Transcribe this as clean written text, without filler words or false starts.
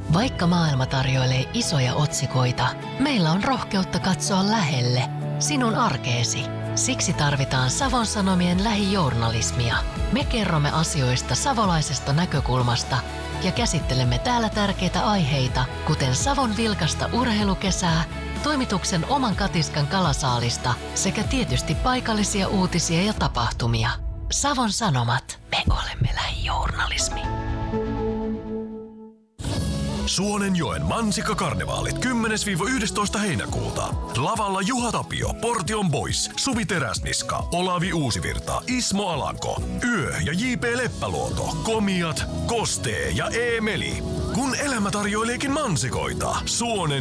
Vaikka maailma tarjoilee isoja otsikoita, meillä on rohkeutta katsoa lähelle, sinun arkeesi. Siksi tarvitaan Savon Sanomien lähijournalismia. Me kerromme asioista savolaisesta näkökulmasta ja käsittelemme täällä tärkeitä aiheita, kuten Savon vilkasta urheilukesää, toimituksen oman katiskan kalasaalista sekä tietysti paikallisia uutisia ja tapahtumia. Savon Sanomat. Me olemme lähijournalismi. Suonenjoen Mansikkakarnevaalit 10-11 heinäkuuta. Lavalla Juha Tapio, Portion Boys, Suvi Teräsniska, Olavi Uusivirta, Ismo Alanko, Yö ja J.P. Leppäluoto, Komiat, Kostee ja Eemeli. Kun elämä tarjoileekin mansikoita, Suonen